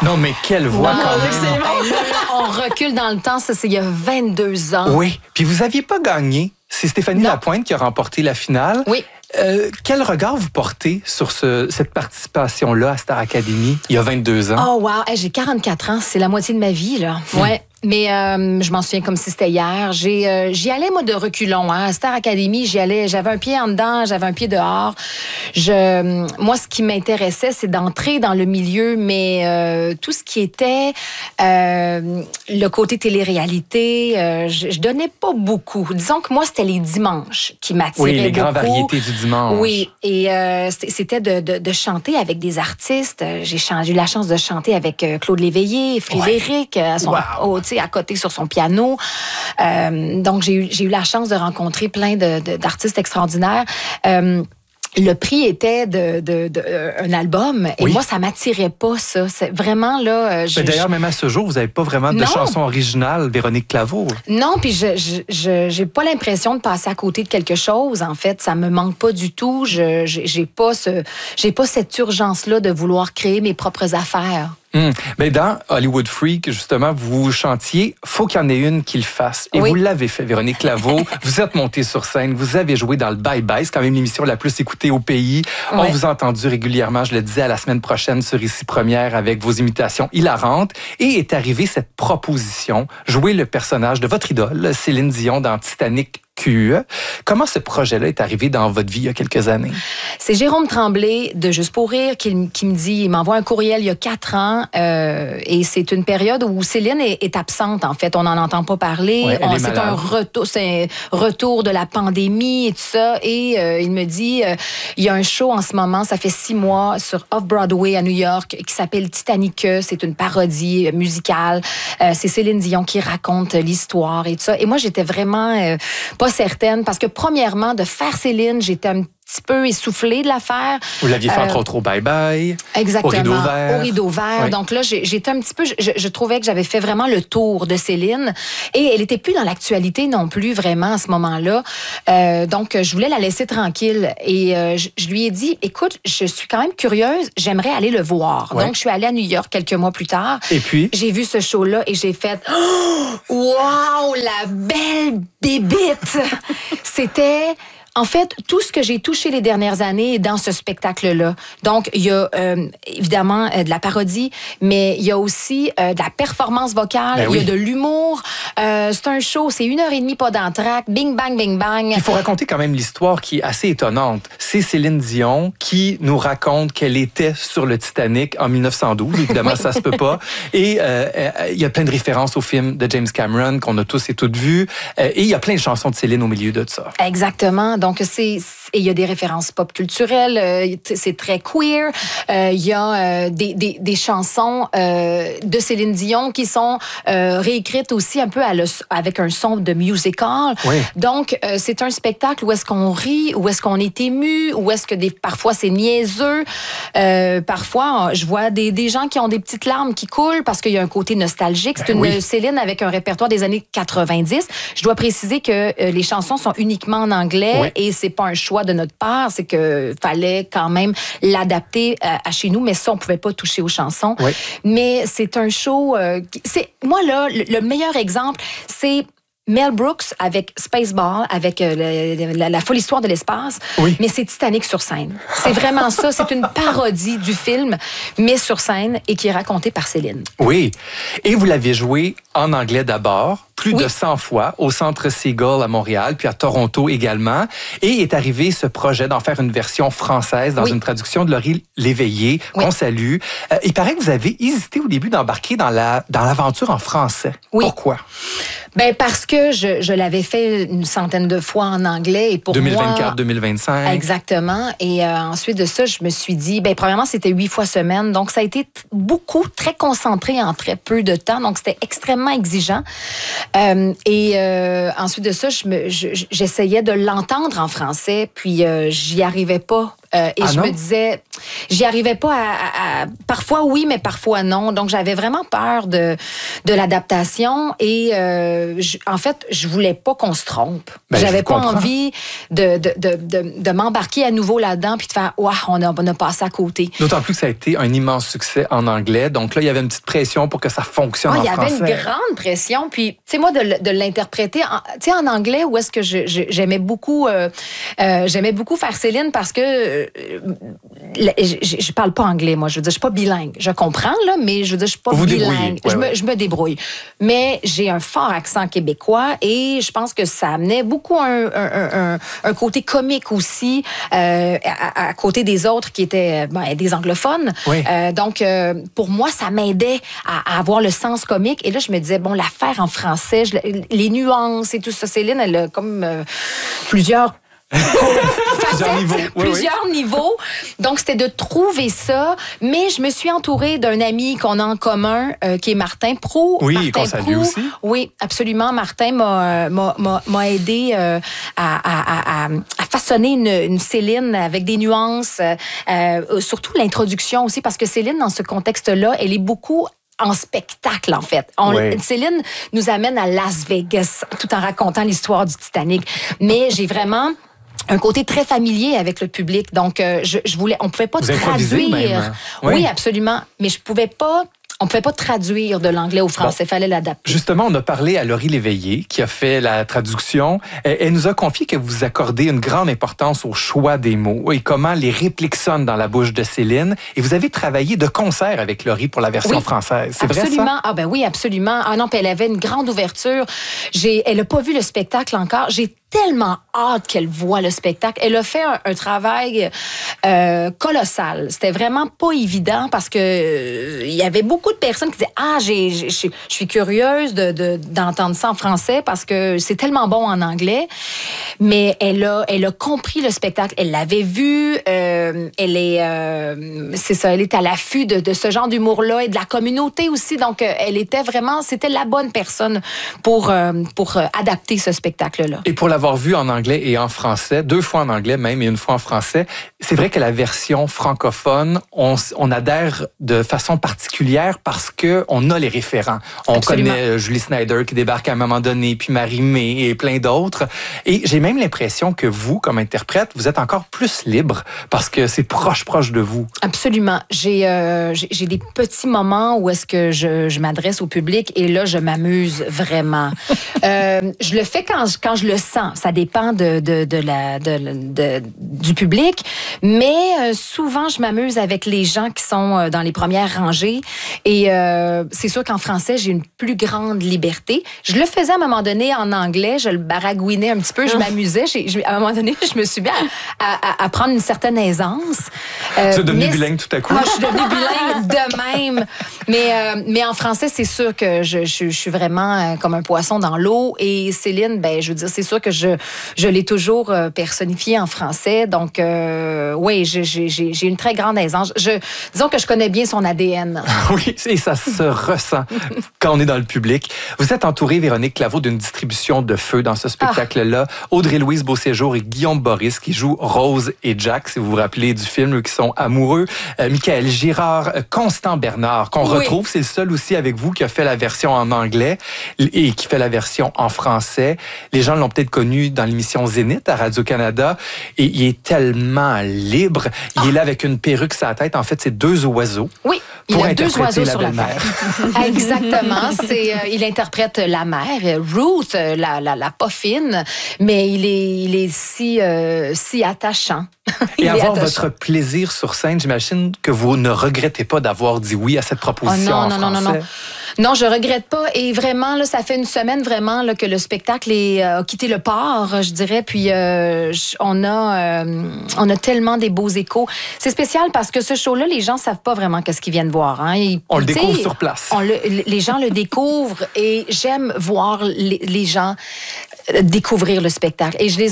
Non, mais quelle voix quand même. On recule dans le temps, ça c'est il y a 22 ans. Oui, puis vous n'aviez pas gagné. C'est Stéphanie Lapointe qui a remporté la finale. Oui. Quel regard vous portez sur cette participation-là à Star Academy il y a 22 ans? Oh wow, j'ai 44 ans, c'est la moitié de ma vie, là. Ouais. Mais je m'en souviens comme si c'était hier. J'y allais, moi, de reculons. À Star Academy, j'y allais. J'avais un pied en dedans, j'avais un pied dehors. Moi, ce qui m'intéressait, c'est d'entrer dans le milieu, mais tout ce qui était le côté télé-réalité, je donnais pas beaucoup. Disons que moi, c'était les dimanches qui m'attiraient beaucoup. Oui, les grandes variétés du dimanche. Oui, et c'était de chanter avec des artistes. J'ai eu la chance de chanter avec Claude Léveillé, Frédéric, à côté sur son piano. Donc, j'ai eu la chance de rencontrer plein d'artistes extraordinaires. Le prix était un album. Et moi, ça m'attirait pas, ça. C'est vraiment, là... D'ailleurs, même à ce jour, vous n'avez pas vraiment de chanson originale, Véronique Claveau. Non, puis j'ai pas l'impression de passer à côté de quelque chose, en fait. Ça me manque pas du tout. J'ai pas cette urgence-là de vouloir créer mes propres affaires. Mais dans Hollywood Freak, justement, vous chantiez « Faut qu'il y en ait une qui le fasse ». Et vous l'avez fait, Véronique Claveau. Vous êtes montée sur scène, vous avez joué dans le Bye Bye. C'est quand même l'émission la plus écoutée au pays. On vous a entendu régulièrement, je le disais, à la semaine prochaine sur Ici Première avec vos imitations hilarantes. Et est arrivée cette proposition, jouer le personnage de votre idole, Céline Dion, dans Titanic QE. Comment ce projet-là est arrivé dans votre vie il y a quelques années? C'est Jérôme Tremblay de Juste pour rire qui me dit, il m'envoie un courriel il y a 4 ans et c'est une période où Céline est absente, en fait. On n'en entend pas parler. C'est un retour de la pandémie et tout ça. Et il me dit, il y a un show en ce moment, ça fait 6 mois, sur Off-Broadway à New York, qui s'appelle Titanic. C'est une parodie musicale. C'est Céline Dion qui raconte l'histoire et tout ça. Et moi, j'étais vraiment pas certaine, parce que premièrement, de faire Céline, j'étais un petit peu essoufflée de la faire. Vous l'aviez fait entre autres au Bye Bye. Exactement. Au Rideau Vert. Oui. Donc là, j'étais un petit peu... Je trouvais que j'avais fait vraiment le tour de Céline. Et elle n'était plus dans l'actualité non plus, vraiment, à ce moment-là. Donc, je voulais la laisser tranquille. Et je lui ai dit, écoute, je suis quand même curieuse, j'aimerais aller le voir. Donc, je suis allée à New York quelques mois plus tard. Et puis? J'ai vu ce show-là et j'ai fait... Oh, wow, la belle bébite! C'était... En fait, tout ce que j'ai touché les dernières années est dans ce spectacle-là. Donc, il y a évidemment de la parodie, mais il y a aussi de la performance vocale, il y a de l'humour. C'est un show, c'est 1h30, pas d'entracte, bing, bang, bing, bang. Il faut raconter quand même l'histoire qui est assez étonnante. C'est Céline Dion qui nous raconte qu'elle était sur le Titanic en 1912. Évidemment, ça se peut pas. Et il y a plein de références au film de James Cameron qu'on a tous et toutes vues. Et il y a plein de chansons de Céline au milieu de ça. Exactement. Donc, il y a des références pop culturelles, c'est très queer. Il y a des chansons de Céline Dion qui sont réécrites aussi un peu avec un son de musical. Oui. Donc, c'est un spectacle où est-ce qu'on rit, où est-ce qu'on est ému, où est-ce que parfois c'est niaiseux. Parfois, je vois des gens qui ont des petites larmes qui coulent parce qu'il y a un côté nostalgique. C'est une Céline avec un répertoire des années 90. Je dois préciser que les chansons sont uniquement en anglais et c'est pas un choix de notre part, c'est que fallait quand même l'adapter à chez nous, mais ça, on pouvait pas toucher aux chansons. Oui. Mais c'est un show... moi, là, le meilleur exemple, c'est Mel Brooks avec Spaceball, avec la folle histoire de l'espace, mais c'est Titanic sur scène. C'est vraiment ça, c'est une parodie du film, mais sur scène et qui est racontée par Céline. Oui, et vous l'avez joué en anglais d'abord, plus de 100 fois, au Centre Seagull à Montréal, puis à Toronto également, et est arrivé ce projet d'en faire une version française dans une traduction de Laurie Léveillé, qu'on salue. Il paraît que vous avez hésité au début d'embarquer dans l'aventure en français. Oui. Pourquoi? Ben parce que je l'avais fait une centaine de fois en anglais et pour 2024, 2025. Exactement. Et ensuite de ça, je me suis dit, ben premièrement, c'était 8 fois semaine, donc ça a été beaucoup, très concentré en très peu de temps, donc c'était extrêmement exigeant. Ensuite de ça, j'essayais de l'entendre en français, puis j'y arrivais pas Et je me disais, j'y arrivais pas parfois oui, mais parfois non. Donc, j'avais vraiment peur de l'adaptation et en fait, je voulais pas qu'on se trompe. J'avais pas envie de m'embarquer à nouveau là-dedans puis de faire, on a passé à côté. D'autant plus que ça a été un immense succès en anglais. Donc là, il y avait une petite pression pour que ça fonctionne en français. Il y avait une grande pression. Puis, tu sais, moi, de l'interpréter en anglais, où est-ce que j'aimais beaucoup faire Céline parce que je parle pas anglais, moi. Je veux dire, je suis pas bilingue. Je comprends, là, mais je veux dire, je suis pas bilingue. Je me débrouille. Mais j'ai un fort accent québécois et je pense que ça amenait beaucoup un côté comique aussi à côté des autres qui étaient des anglophones. Oui. Donc, pour moi, ça m'aidait à avoir le sens comique. Et là, je me disais, bon, l'affaire en français, les nuances et tout ça. Céline, elle a comme plusieurs niveaux. Donc, c'était de trouver ça. Mais je me suis entourée d'un ami qu'on a en commun, qui est Martin Proulx. Oui, qu'on salue aussi. Oui, absolument. Martin m'a aidé à façonner une Céline avec des nuances. Surtout l'introduction aussi, parce que Céline, dans ce contexte-là, elle est beaucoup en spectacle, en fait. Céline nous amène à Las Vegas, tout en racontant l'histoire du Titanic. Mais j'ai vraiment un côté très familier avec le public. Donc, on pouvait pas traduire. Même. Oui, absolument. Mais on ne pouvait pas traduire de l'anglais au français, il fallait l'adapter. Justement, on a parlé à Laurie Léveillé, qui a fait la traduction. Elle nous a confié que vous accordez une grande importance au choix des mots et comment les répliques sonnent dans la bouche de Céline. Et vous avez travaillé de concert avec Laurie pour la version française. C'est vrai, ça? Ah ben oui, absolument. Ah non, puis elle avait une grande ouverture. Elle n'a pas vu le spectacle encore. J'ai tellement hâte qu'elle voie le spectacle. Elle a fait un travail colossal. C'était vraiment pas évident parce que il y avait beaucoup de personnes qui disaient je suis curieuse d'entendre ça en français parce que c'est tellement bon en anglais. Mais elle a compris le spectacle. Elle l'avait vu. Elle est à l'affût de ce genre d'humour-là et de la communauté aussi. Donc c'était la bonne personne pour adapter ce spectacle-là. Et pour l'avoir vu en anglais et en français, 2 fois en anglais même et 1 fois en français, c'est vrai que la version francophone, on adhère de façon particulière parce que on a les référents. On connaît Julie Snyder qui débarque à un moment donné, puis Marie-Mé et plein d'autres. Et j'ai même l'impression que vous, comme interprète, vous êtes encore plus libre parce que c'est proche de vous. Absolument. J'ai des petits moments où est-ce que je m'adresse au public et là, je m'amuse vraiment. Je le fais quand je le sens. Ça dépend du public, mais souvent, je m'amuse avec les gens qui sont dans les premières rangées et c'est sûr qu'en français, j'ai une plus grande liberté. Je le faisais à un moment donné en anglais, je le baragouinais un petit peu, je m'amusais. À un moment donné, je me suis mis à prendre une certaine aisance. Tu es devenue bilingue tout à coup? Moi, je suis devenue bilingue de même. Mais en français, c'est sûr que je suis vraiment comme un poisson dans l'eau. Et Céline, je veux dire, c'est sûr que je l'ai toujours personnifiée en français. Donc, oui, j'ai une très grande aisance. Disons que je connais bien son ADN. Oui, et ça se ressent quand on est dans le public. Vous êtes entourée, Véronique Claveau, d'une distribution de feu dans ce spectacle-là. Audrey-Louise Beauséjour et Guillaume Boris qui jouent Rose et Jack, si vous vous rappelez du film, eux qui sont amoureux. Michaël Girard, Constant Bernard, qu'on retrouve. C'est le seul aussi avec vous qui a fait la version en anglais et qui fait la version en français. Les gens l'ont peut-être connu dans l'émission Zénith à Radio-Canada. Et il est tellement libre. Il est là avec une perruque sur la tête. En fait, c'est 2 oiseaux. Oui, il a 2 oiseaux sur la tête. Exactement. Il interprète la mère, Ruth, la pas fine, mais il est si attachant. Et avoir votre plaisir sur scène, j'imagine que vous ne regrettez pas d'avoir dit oui à cette proposition en français. Non, je regrette pas. Et vraiment, là, ça fait une semaine vraiment là, que le spectacle a quitté le port, je dirais. Puis on a tellement des beaux échos. C'est spécial parce que ce show-là, les gens savent pas vraiment qu'est-ce qu'ils viennent voir. Hein. On le découvre sur place. Les gens le découvrent et j'aime voir les gens découvrir le spectacle. Et je les